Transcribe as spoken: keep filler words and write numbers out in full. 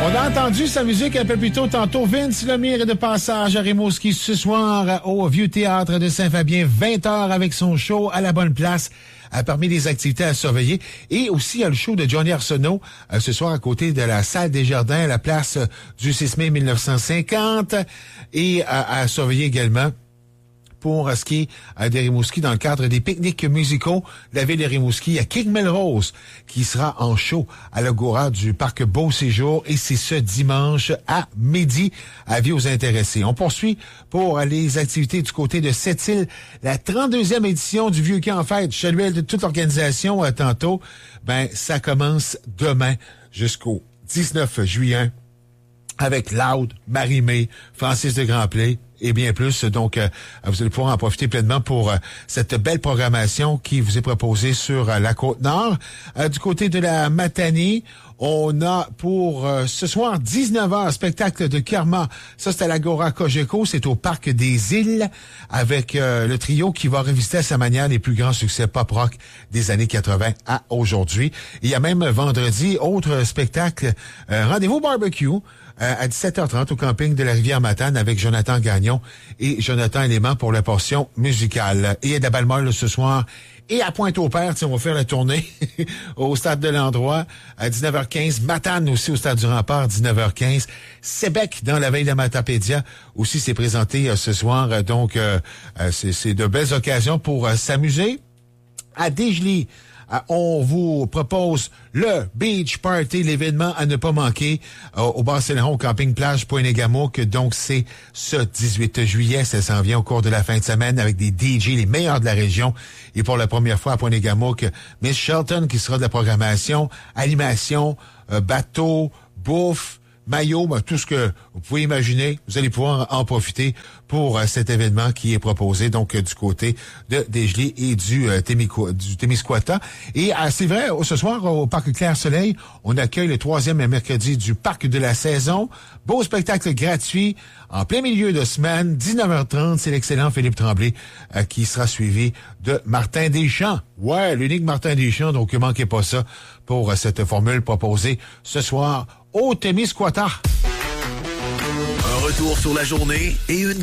On a entendu sa musique un peu plus tôt tantôt. Vince Lemire est de passage à Rimouski ce soir au Vieux Théâtre de Saint-Fabien, vingt heures avec son show à la bonne place. Euh, parmi les activités à surveiller. Et aussi, il y a le show de Johnny Arsenault euh, ce soir à côté de la salle des Jardins à la place euh, du six mai mille neuf cent cinquante. Et euh, à surveiller également pour ce qui est de Rimouski dans le cadre des pique-niques musicaux de la ville de Rimouski. Il y a King Melrose qui sera en show à l'Agora du parc Beau Séjour et c'est ce dimanche à midi. Avis aux intéressés. On poursuit pour les activités du côté de Sept-Îles. La trente-deuxième édition du Vieux Camp en Fête. Je salue de toute l'organisation euh, tantôt. Ben, ça commence demain jusqu'au dix-neuf juillet avec Loud, Marie-Mé, Francis de Grandplay et bien plus. Donc, euh, vous allez pouvoir en profiter pleinement pour euh, cette belle programmation qui vous est proposée sur euh, la Côte-Nord. Euh, du côté de la Matanie, on a pour euh, ce soir dix-neuf heures, spectacle de Karma. Ça, c'est à l'Agora Cogeco. C'est au Parc des Îles avec euh, le trio qui va revisiter à sa manière les plus grands succès pop-rock des années quatre-vingts à aujourd'hui. Il y a même vendredi, autre spectacle, euh, rendez-vous barbecue. Euh, à dix-sept heures trente au camping de la Rivière-Matane avec Jonathan Gagnon et Jonathan Élément pour la portion musicale. Et il y a de la Balmolle ce soir. Et à Pointe-au-Père, on va faire la tournée au Stade de l'Endroit à dix-neuf heures quinze. Matane aussi au Stade du Rempart, dix-neuf heures quinze. Sébec dans la veille de Matapédia aussi s'est présenté euh, ce soir. Euh, donc, euh, euh, c'est, c'est de belles occasions pour euh, s'amuser. À Dégelée, on vous propose le Beach Party, l'événement à ne pas manquer euh, au Bar-Saint-Laurent, au camping-plage Pointe-Négamouk. Donc, c'est ce dix-huit juillet. Ça s'en vient au cours de la fin de semaine avec des D J, les meilleurs de la région. Et pour la première fois à Pointe-Négamouk, Miss Shelton qui sera de la programmation, animation, euh, bateau, bouffe, maillot, ben, tout ce que vous pouvez imaginer, vous allez pouvoir en profiter pour euh, cet événement qui est proposé donc euh, du côté de Dégelée et du, euh, Témico, du Témiscouata. Et euh, c'est vrai, ce soir au Parc Clair-Soleil, on accueille le troisième mercredi du Parc de la saison. Beau spectacle gratuit en plein milieu de semaine, dix-neuf heures trente. C'est l'excellent Philippe Tremblay euh, qui sera suivi de Martin Deschamps. Ouais, l'unique Martin Deschamps, donc ne manquez pas ça pour euh, cette formule proposée ce soir au Témiscouata. Un retour sur la journée et une